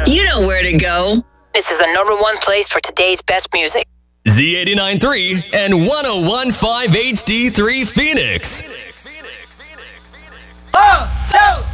You know where to go. This is the number one place for today's best music. Z89.3 and 101.5 HD3 Phoenix.